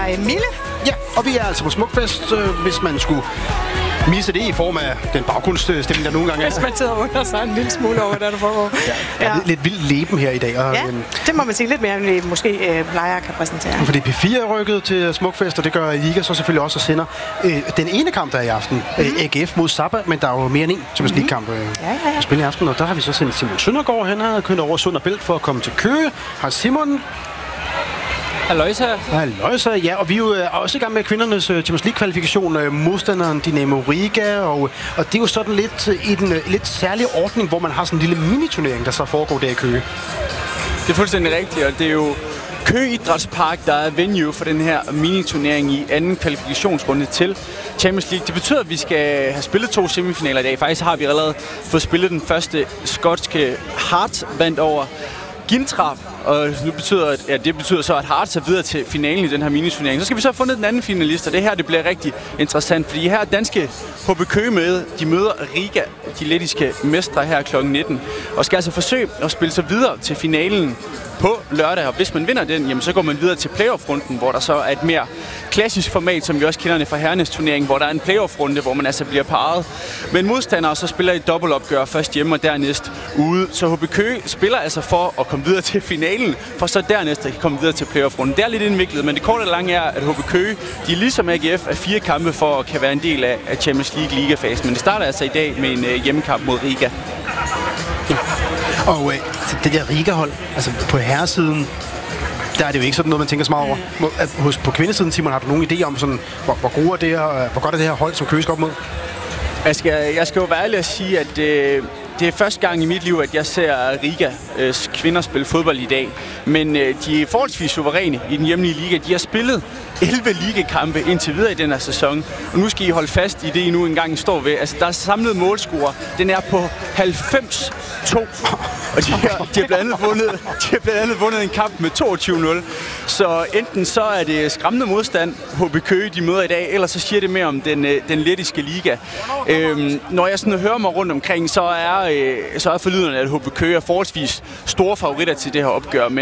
Mille. Ja, og vi er altså på Smukfest, hvis man skulle misse det i form af den baggrundsstemning, der nogle gange er. Hvis man sidder under sig en lille smule over, hvad der foregår. Ja. Lidt vildt leben her i dag. Og, ja, det må man sige lidt mere, end vi måske plejer kan præsentere. Fordi P4 er rykket til Smukfest, og det gør Liga så selvfølgelig også og sender den ene kamp, der er i aften. AGF mod Zappa, men der er jo mere end en Champions League-kamp at spille i aften. Og der har vi så sendt Simon Søndergaard. Han har kørt over Sund og Bælt for at komme til Køge. Har Simon... Halløjsa, ja, og vi er jo også i gang med kvindernes Champions League-kvalifikation, modstanderen Dynamo Riga, og det er jo sådan lidt i den lidt særlige ordning, hvor man har sådan en lille miniturnering, der så foregår der i Køge. Det er fuldstændig rigtigt, og det er jo Køge Idrætspark, der er venue for den her miniturnering i anden kvalifikationsrunde til Champions League. Det betyder, at vi skal have spillet 2 semifinaler i dag. Faktisk har vi allerede fået spillet den første skotske Hearts vandt over Gintrap, og det betyder så, at Hearts er videre til finalen i den her miniturnering. Så skal vi så have fundet den anden finalist, og det her det bliver rigtig interessant, fordi her er danske HB Køge med. De møder Riga, de lettiske mestre her kl. 19, og skal altså forsøge at spille sig videre til finalen på lørdag, og hvis man vinder den, jamen, så går man videre til playoff-runden, hvor der så er et mere klassisk format, som vi også kender det fra herrenes turnering, hvor der er en playoff-runde, hvor man altså bliver parret. Men modstandere så spiller i dobbeltopgør, først hjemme og dernæst ude. Så HB Køge spiller altså for at komme videre til finalen, for så dernæst at komme videre til playoff-runden. Det er lidt indviklet, men det korte og lange er, at HB Køge, de er ligesom AGF, er 4 kampe for at kan være en del af Champions League ligafasen. Men det starter altså i dag med en hjemmekamp mod Riga. Og det der Riga-hold, altså på herresiden, der er det jo ikke sådan noget, man tænker så meget over. På kvindesiden, Simon, har du nogen idé om, sådan, hvor godt er det her hold, som Køge skal op mod? Jeg skal jo være ærlig at sige, at det er første gang i mit liv, at jeg ser Rigas kvinder spille fodbold i dag. Men de er forholdsvis suveræne i den hjemlige liga. De har spillet 11 ligakampe indtil videre i den her sæson. Og nu skal I holde fast i det, I nu engang står ved. Altså, der er samlet målscore. Den er på 90-2. Og de har blandt andet vundet en kamp med 22-0. Så enten så er det skræmmende modstand, HB Køge, de møder i dag, eller så siger det mere om den lettiske liga. Når jeg sådan hører mig rundt omkring, så er forlydende, at HB Køge er forholdsvis store favoritter til det her opgør.